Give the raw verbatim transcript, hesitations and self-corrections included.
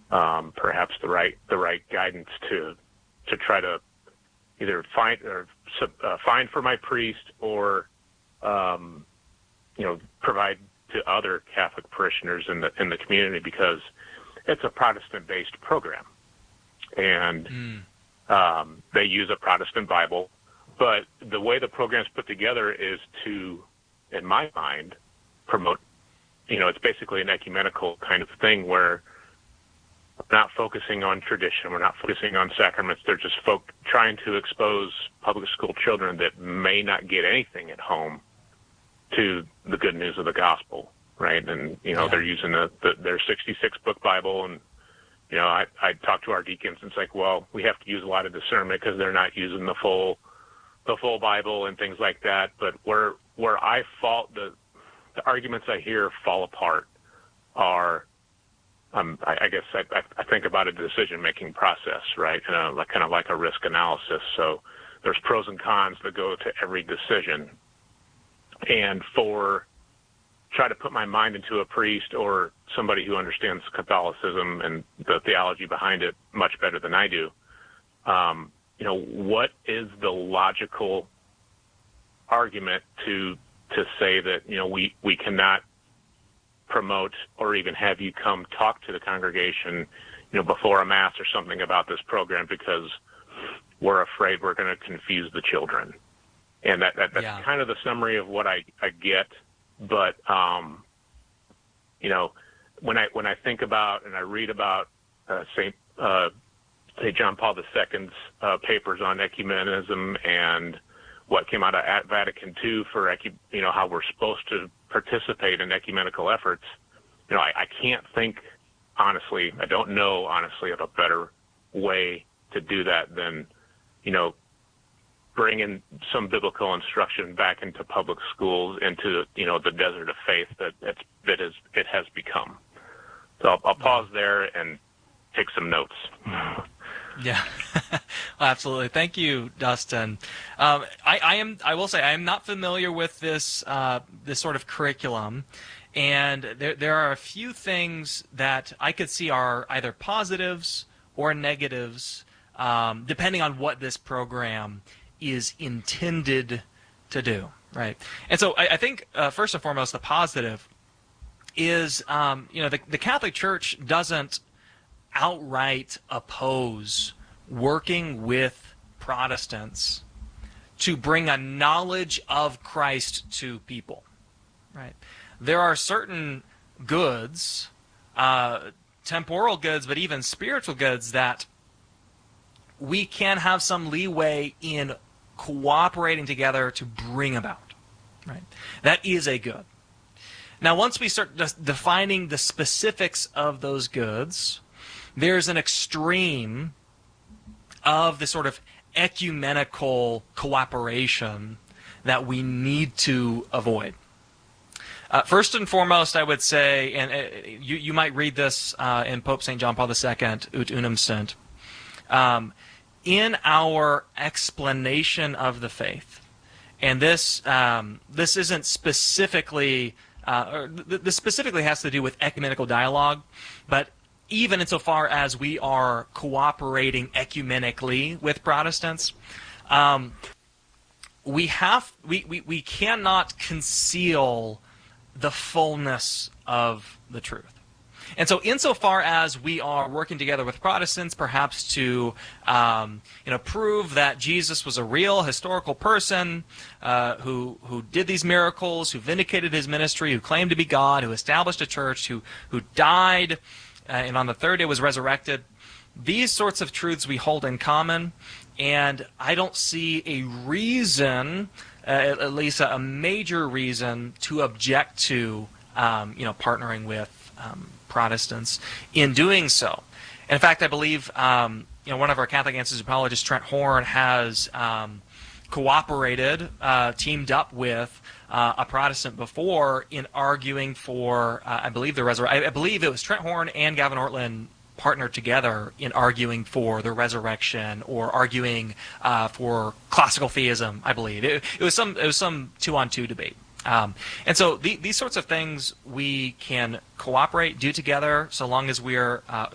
um, perhaps the right the right guidance to to try to either find or uh, find for my priest or um, you know provide to other Catholic parishioners in the in the community, because it's a Protestant-based program, and mm. um, they use a Protestant Bible. But the way the program's put together is to, in my mind, promote. You know, it's basically an ecumenical kind of thing where we're not focusing on tradition, we're not focusing on sacraments. They're just folk trying to expose public school children that may not get anything at home to the good news of the gospel, right? And, you know, yeah. they're using the, the, their sixty-six book Bible. And, you know, I, I talk to our deacons, and it's like, well, we have to use a lot of discernment because they're not using the full the full Bible and things like that. But where where I fault, the, the arguments I hear fall apart are, um, I, I guess I, I think about a decision-making process, right? Uh, like kind of like a risk analysis. So there's pros and cons that go to every decision. And for try to put my mind into a priest or somebody who understands Catholicism and the theology behind it much better than I do, um, you know, what is the logical argument to to say that, you know, we, we cannot promote or even have you come talk to the congregation, you know, before a Mass or something about this program because we're afraid we're going to confuse the children. And that, that that's yeah. kind of the summary of what I, I get. But, um, you know, when I when I think about and I read about uh, Saint uh, Saint John Paul the Second's uh, papers on ecumenism and what came out of at Vatican Two for ecu, you know how we're supposed to participate in ecumenical efforts, you know, I, I can't think honestly. I don't know honestly of a better way to do that than, you know, bringing some biblical instruction back into public schools, into, you know, the desert of faith that it's, that is it has become. So I'll, I'll pause there and take some notes. Yeah, absolutely. Thank you, Dustin. Um, I, I am. I will say I am not familiar with this uh, this sort of curriculum, and there there are a few things that I could see are either positives or negatives, um, depending on what this program is intended to do, right? And so I, I think uh, first and foremost, the positive is, um, you know, the, the Catholic Church doesn't outright oppose working with Protestants to bring a knowledge of Christ to people, right? There are certain goods, uh, temporal goods, but even spiritual goods that we can have some leeway in cooperating together to bring about, right? That is a good. Now, once we start defining the specifics of those goods, there's an extreme of the sort of ecumenical cooperation that we need to avoid. Uh, first and foremost, I would say, and uh, you, you might read this uh, in Pope Saint John Paul the Second, Ut Unum Sint, um, in our explanation of the faith, and this um, this isn't specifically, uh, or th this specifically has to do with ecumenical dialogue, but even insofar as we are cooperating ecumenically with Protestants, um, we have we, we we cannot conceal the fullness of the truth. And so insofar as we are working together with Protestants, perhaps to um, you know, prove that Jesus was a real historical person uh, who, who did these miracles, who vindicated his ministry, who claimed to be God, who established a church, who, who died, uh, and on the third day was resurrected, these sorts of truths we hold in common, and I don't see a reason, uh, at, at least a, a major reason, to object to um, you know, partnering with um, Protestants in doing so. In fact, I believe um, you know, one of our Catholic anthropologists, Trent Horn, has um, cooperated, uh, teamed up with uh, a Protestant before in arguing for, uh, I believe the resurrection. I, I believe it was Trent Horn and Gavin Ortlund partnered together in arguing for the resurrection, or arguing uh, for classical theism. I believe it, it was some it was some two-on-two debate. Um, and so the, these sorts of things we can cooperate, do together, so long as we're uh,